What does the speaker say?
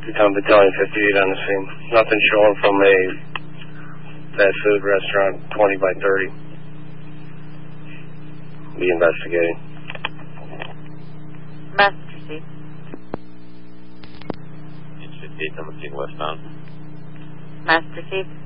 Battalion 58 on the scene. Nothing showing from a fast food restaurant, 20 by 30. Be investigating. Master Chief. It's 58 on the scene westbound. Master Chief.